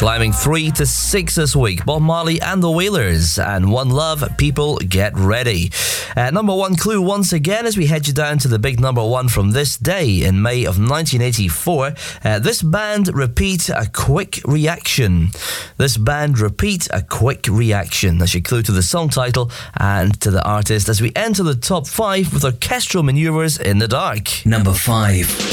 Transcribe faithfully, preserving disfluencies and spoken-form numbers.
Climbing three to six this week, Bob Marley and the Wailers and One Love, People Get Ready. Uh, number one clue once again as we head you down to the big number one from this day in May of nineteen eighty-four. Uh, this band repeat a quick reaction. This band repeat a quick reaction. That's your clue to the song title and to the artist as we enter the top five with Orchestral Maneuvers in the Dark. Number five.